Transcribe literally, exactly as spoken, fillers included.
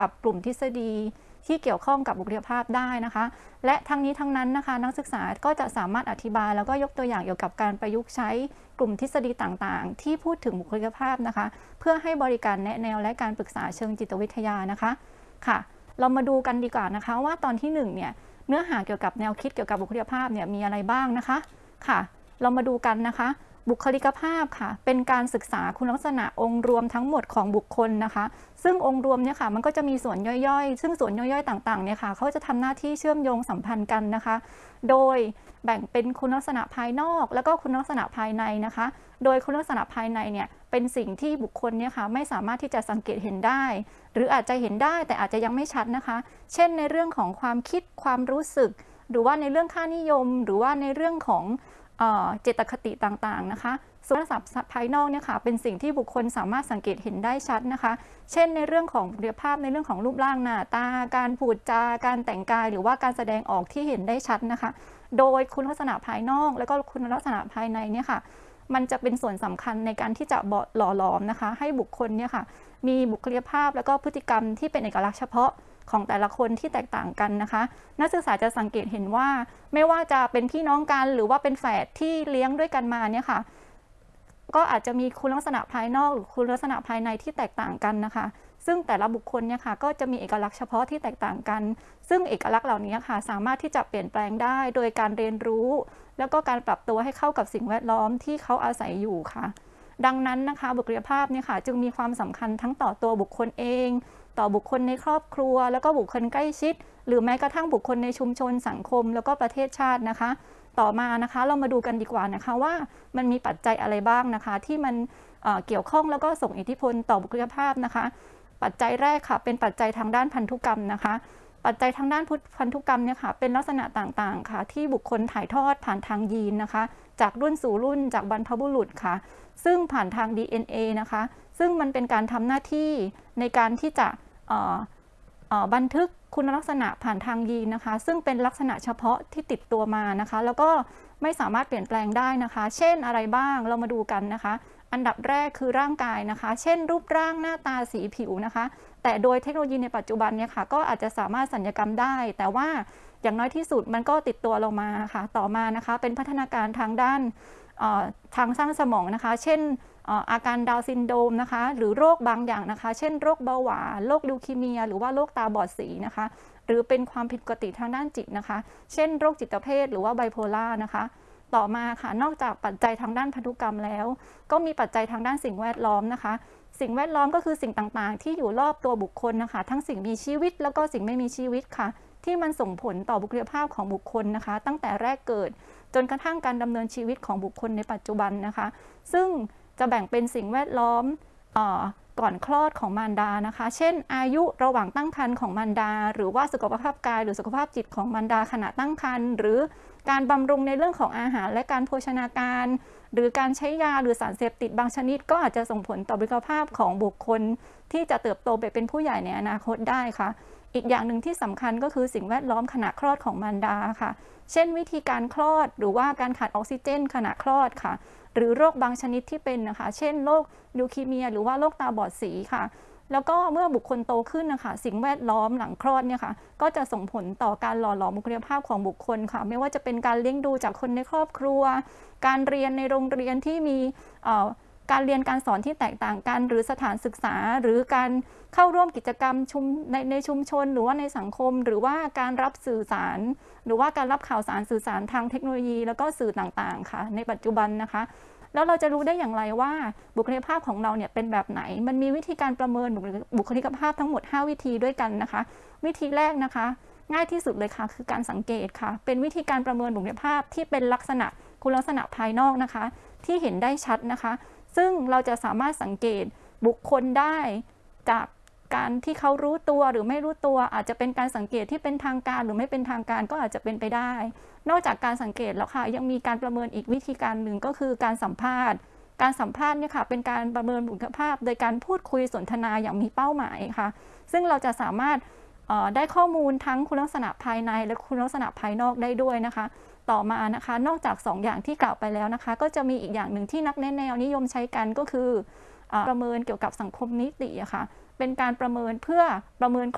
กับกลุ่มทฤษฎีที่เกี่ยวข้องกับบุคลิกภาพได้นะคะและทั้งนี้ทั้งนั้นนะคะนักศึกษาก็จะสามารถอธิบายแล้วก็ยกตัวอย่างเกี่ยวกับการประยุกต์ใช้กลุ่มทฤษฎีต่างๆที่พูดถึงบุคลิกภาพนะคะเพื่อให้บริการแนะแนวและการปรึกษาเชิงจิตวิทยานะคะค่ะเรามาดูกันดีกว่านะคะว่าตอนที่หนึ่งเนี่ยเนื้อหาเกี่ยวกับแนวคิดเกี่ยวกับบุคลิกภาพเนี่ยมีอะไรบ้างนะคะค่ะเรามาดูกันนะคะบุคลิกภาพค่ะเป็นการศึกษาคุณลักษณะองค์รวมทั้งหมดของบุคคลนะคะซึ่งองค์รวมเนี่ยค่ะมันก็จะมีส่วนย่อยๆซึ่งส่วนย่อยๆต่างๆเนี่ยค่ะเขาจะทำหน้าที่เชื่อมโยงสัมพันธ์กันนะคะโดยแบ่งเป็นคุณลักษณะภายนอกแล้วก็คุณลักษณะภายในนะคะโดยคุณลักษณะภายในเนี่ยเป็นสิ่งที่บุคคลเนี่ยค่ะไม่สามารถที่จะสังเกตเห็นได้หรืออาจจะเห็นได้แต่อาจจะยังไม่ชัดนะคะเช่นในเรื่องของความคิดความรู้สึกหรือว่าในเรื่องค่านิยมหรือว่าในเรื่องของเจตคติต่างๆนะคะส่วนลักษณะภายนอกเนี่ยค่ะเป็นสิ่งที่บุคคลสามารถสังเกตเห็นได้ชัดนะคะเช่นในเรื่องของบุคลิกภาพในเรื่องของรูปร่างหน้าตาการพูดจาการแต่งกายหรือว่าการแสดงออกที่เห็นได้ชัดนะคะโดยคุณลักษณะภายนอกแล้วก็คุณลักษณะภายในเนี่ยค่ะมันจะเป็นส่วนสำคัญในการที่จะหล่อหลอมนะคะให้บุคคลเนี่ยค่ะมีบุคลิกภาพแล้วก็พฤติกรรมที่เป็นเอกลักษณ์เฉพาะของแต่ละคนที่แตกต่างกันนะคะนักศึกษาจะสังเกตเห็นว่าไม่ว่าจะเป็นพี่น้องกันหรือว่าเป็นแฝดที่เลี้ยงด้วยกันมาเนี่ยค่ะก็อาจจะมีคุณลักษณะภายนอกหรือคุณลักษณะภายในที่แตกต่างกันนะคะซึ่งแต่ละบุคคลเนี่ยค่ะก็จะมีเอกลักษณ์เฉพาะที่แตกต่างกันซึ่งเอกลักษณ์เหล่านี้ค่ะสามารถที่จะเปลี่ยนแปลงได้โดยการเรียนรู้แล้วก็การปรับตัวให้เข้ากับสิ่งแวดล้อมที่เขาอาศัยอยู่ค่ะดังนั้นนะคะบุคลิกภาพเนี่ยค่ะจึงมีความสำคัญทั้งต่อตัวบุคคลเองต่อบุคคลในครอบครัวแล้วก็บุคคลใกล้ชิดหรือแม้กระทั่งบุคคลในชุมชนสังคมแล้วก็ประเทศชาตินะคะต่อมานะคะเรามาดูกันดีกว่านะคะว่ามันมีปัจจัยอะไรบ้างนะคะที่มัน เอ่อ เกี่ยวข้องแล้วก็ส่งอิทธิพลต่อบุคลิกภาพนะคะปัจจัยแรกค่ะเป็นปัจจัยทางด้านพันธุกรรมนะคะปัจจัยทางด้านพันธุกรรมเนี่ยค่ะเป็นลักษณะต่างๆค่ะที่บุคคลถ่ายทอดผ่านทางยีนนะคะจากรุ่นสู่รุ่นจากบรรพบุรุษค่ะซึ่งผ่านทาง ดี เอ็น เอ นะคะซึ่งมันเป็นการทำหน้าที่ในการที่จะบันทึกคุณลักษณะผ่านทางยีนนะคะซึ่งเป็นลักษณะเฉพาะที่ติดตัวมานะคะแล้วก็ไม่สามารถเปลี่ยนแปลงได้นะคะเช่นอะไรบ้างเรามาดูกันนะคะอันดับแรกคือร่างกายนะคะเช่นรูปร่างหน้าตาสีผิวนะคะแต่โดยเทคโนโลยีในปัจจุบันเนี่ยค่ะก็อาจจะสามารถสัญญกรรมได้แต่ว่าอย่างน้อยที่สุดมันก็ติดตัวเรามาค่ะต่อมานะคะเป็นพัฒนาการทางด้านทางสร้างสมองนะคะเช่นอาการดาวน์ซินโดรมนะคะหรือโรคบางอย่างนะคะเช่นโรคเบาหวานโรคลิวคีเมียหรือว่าโรคตาบอดสีนะคะหรือเป็นความผิดปกติทางด้านจิตนะคะเช่นโรคจิตเภทหรือว่าไบโพล่านะคะต่อมาค่ะนอกจากปัจจัยทางด้านพันธุกรรมแล้วก็มีปัจจัยทางด้านสิ่งแวดล้อมนะคะสิ่งแวดล้อมก็คือสิ่งต่างๆที่อยู่รอบตัวบุคคลนะคะทั้งสิ่งมีชีวิตแล้วก็สิ่งไม่มีชีวิตค่ะที่มันส่งผลต่อบุคลิกภาพของบุคคลนะคะตั้งแต่แรกเกิดจนกระทั่งการดำเนินชีวิตของบุคคลในปัจจุบันนะคะซึ่งจะแบ่งเป็นสิ่งแวดล้อมก่อนคลอดของมารดานะคะเช่นอายุระหว่างตั้งครรภ์ของมารดาหรือว่าสุขภาพกายหรือสุขภาพจิตของมารดาขณะตั้งครรภ์หรือการบำรุงในเรื่องของอาหารและการโภชนาการหรือการใช้ยาหรือสารเสพติดบางชนิดก็อาจจะส่งผลต่อบุคลิกภาพของบุคคลที่จะเติบโตไปเป็นผู้ใหญ่ในอนาคตได้ค่ะอีกอย่างหนึ่งที่สำคัญก็คือสิ่งแวดล้อมขณะคลอดของมารดาค่ะเช่นวิธีการคลอดหรือว่าการขาดออกซิเจนขณะคลอดค่ะหรือโรคบางชนิดที่เป็นนะคะเช่นโรคลิวคีเมียหรือว่าโรคตาบอดสีค่ะแล้วก็เมื่อบุคคลโตขึ้นนะคะสิ่งแวดล้อมหลังคลอดเนี่ยค่ะก็จะส่งผลต่อการหล่อหลอมบุคลิกภาพของบุคคลค่ะไม่ว่าจะเป็นการเลี้ยงดูจากคนในครอบครัวการเรียนในโรงเรียนที่มีการเรียนการสอนที่แตกต่างกันหรือสถานศึกษาหรือการเข้าร่วมกิจกรรมชุมในในชุมชนหรือว่าในสังคมหรือว่าการรับสื่อสารหรือว่าการรับข่าวสารสื่อสารทางเทคโนโลยีแล้วก็สื่อต่างๆค่ะในปัจจุบันนะคะแล้วเราจะรู้ได้อย่างไรว่าบุคลิกภาพของเราเนี่ยเป็นแบบไหนมันมีวิธีการประเมินบุคลิกภาพทั้งหมดห้าวิธีด้วยกันนะคะวิธีแรกนะคะง่ายที่สุดเลยค่ะคือการสังเกตค่ะเป็นวิธีการประเมินบุคลิกภาพที่เป็นลักษณะคุณลักษณะภายนอกนะคะที่เห็นได้ชัดนะคะซึ่งเราจะสามารถสังเกตบุคคลได้จากการที่เขารู้ตัวหรือไม่รู้ตัวอาจจะเป็นการสังเกตที่เป็นทางการหรือไม่เป็นทางการก็อาจจะเป็นไปได้นอกจากการสังเกตแล้วค่ะยังมีการประเมินอีกวิธีการหนึ่งก็คือการสัมภาษณ์การสัมภาษณ์เนี่ยค่ะเป็นการประเมินบุคลิกภาพโดยการพูดคุยสนทนาอย่างมีเป้าหมายค่ะซึ่งเราจะสามารถได้ข้อมูลทั้งคุณลักษณะภายในและคุณลักษณะภายนอกได้ด้วยนะคะต่อมานะคะนอกจากสองอย่างที่กล่าวไปแล้วนะคะก็จะมีอีกอย่างหนึ่งที่นักแนวนิยมใช้กันก็คือประเมินเกี่ยวกับสังคมนิติอะค่ะเป็นการประเมินเพื่อประเมิน